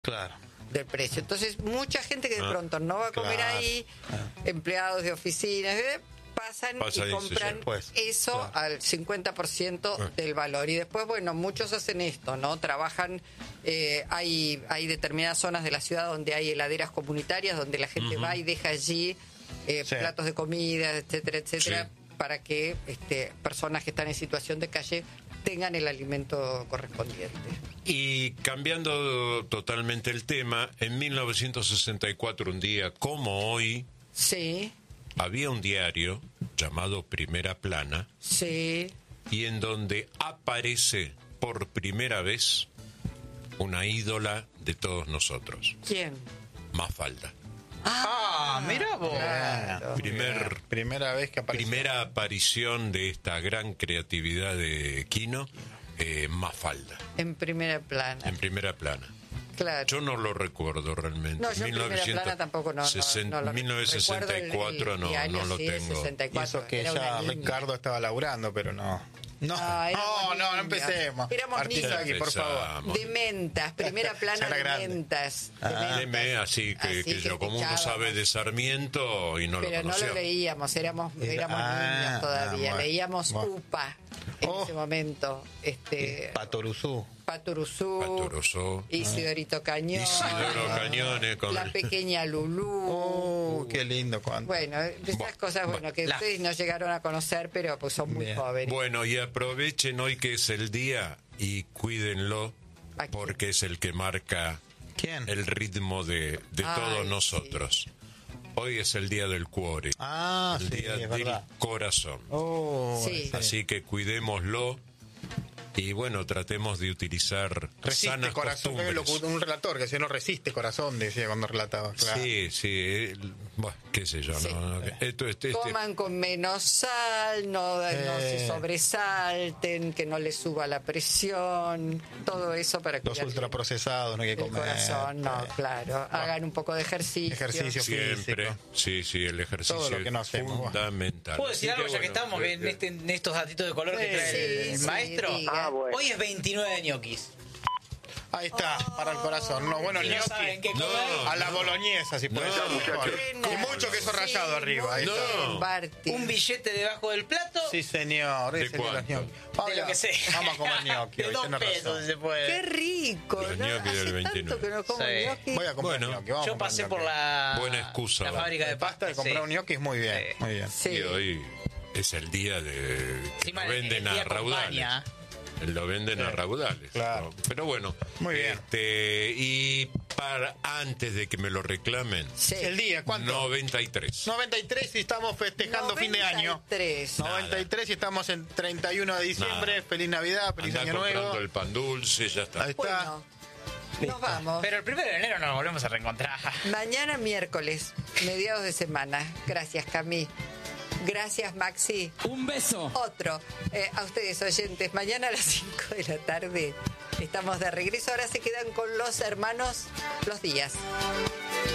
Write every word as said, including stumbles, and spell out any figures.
Claro. Del precio. Entonces, mucha gente que de Ah, pronto no va a comer claro. ahí, empleados de oficinas, eh, pasan Pasa y y compran se pues, eso claro. al cincuenta por ciento Ah. del valor. Y después, bueno, muchos hacen esto, ¿no? Trabajan, eh, hay, hay determinadas zonas de la ciudad donde hay heladeras comunitarias, donde la gente Ujú. va y deja allí eh, Sí. platos de comida, etcétera, etcétera, Sí. para que este, personas que están en situación de calle tengan el alimento correspondiente. Y cambiando totalmente el tema, en mil novecientos sesenta y cuatro, un día como hoy, Sí, había un diario llamado Primera Plana, sí. y en donde aparece por primera vez una ídola de todos nosotros, ¿Quién? Mafalda. Ah, mira vos. Claro. Primer, Primera vez que apareció. primera aparición de esta gran creatividad de Quino, eh, Mafalda, En primera plana. en Primera Plana. Claro. Yo no lo recuerdo realmente. No, yo en primera plana tampoco no, no, no lo mil novecientos sesenta y cuatro recuerdo el- el no, diario, no lo sí, de tengo. sesenta y Y cuatro, eso que era ya una niña. Ricardo estaba laburando, pero no. No, Ah, éramos no, no, no niños. empecemos. Éramos Artisaki, niños. por favor. Empezamos. De mentas, primera plana Ya era de grande. mentas. de Ah. mentas. Deme, así que, Así que yo, como uno echábamos. sabe de Sarmiento y no Pero lo no conoció. lo leíamos, éramos, éramos Ah, niños todavía. ah, bueno. Leíamos Bueno. UPA en Oh. ese momento. Este, Patoruzú. Paturuzú, Paturuzú. Isidorito Cañón, Isidoro Cañones con la el- pequeña Lulú. Oh, qué lindo cuánto. Bueno, de esas Bueno, cosas bueno, que la- ustedes no llegaron a conocer, pero pues son muy Bien. jóvenes. Bueno, y aprovechen hoy que es el día y cuídenlo, ¿A quién? porque es el que marca ¿Quién? el ritmo de, de Ay, todos sí. nosotros. Hoy es el día del cuore, Ah, el sí, día es del verdad. corazón. Oh, Sí. Así que cuidémoslo y bueno, tratemos de utilizar Resiste sanas corazón, que costumbres. lo- un relator que si no resiste corazón, decía cuando relataba. Claro. Sí, sí, eh, bueno, qué sé yo, Sí. no, no, esto, este, este- Coman con menos sal, no, no Eh. se sobresalten, que no les suba la presión, todo eso para que Los ultraprocesados no hay que el comer. corazón, no, claro. Hagan un poco de ejercicio. Ejercicio. siempre, físico. sí, sí, el ejercicio Todo lo que es no hacemos, bueno. fundamental. ¿Puedo decir Así algo que, ya que bueno, estamos eh, en, este, en estos datitos de color que Sí, trae el sí, maestro? diga. Ah, bueno. Hoy es veintinueve de ñoquis. Ahí está, para el corazón. Unos buenos Y no gnocchi. saben qué No. comer. A la boloñesa, si puede No, ser. muchacho. Y mucho queso rallado arriba. Ahí No. está. Barty. Un billete debajo del plato. Sí, señor. ¿De Ese de los cuánto? gnocchi. De Oiga, lo que sea. Vamos a comer gnocchi De hoy, dos tenés pesos, razón. si se puede. Qué rico, Los ¿no? ñoquis Hace del tanto veintinueve. que no como Sí. ñoquis. Voy a comer Bueno, gnocchi. Vamos a Yo comer pasé gnocchi. por la, Buena excusa, la va. fábrica de De pasta de comprar sí. un gnocchi es muy bien. Sí. Muy bien. Sí. Y hoy es el día de que Encima lo el- venden el día a raudales. acompaña. Lo venden a raudales. Claro. ¿no? Pero bueno, Muy bien. este, y para antes de que me lo reclamen, Sí. El día, ¿cuánto? noventa y tres. noventa y tres y estamos festejando fin de año. noventa y tres. noventa y tres y estamos en treinta y uno de diciembre. Nada. Feliz Navidad, feliz Andá Año comprando Nuevo. el pan dulce, ya está. Ahí está. Bueno, nos vamos. Pero el primero de enero nos volvemos a reencontrar. Mañana miércoles, mediados de semana. Gracias, Cami. Gracias, Maxi. Un beso. Otro. Eh, a ustedes, oyentes, mañana a las cinco de la tarde estamos de regreso. Ahora se quedan con los hermanos Los Díaz.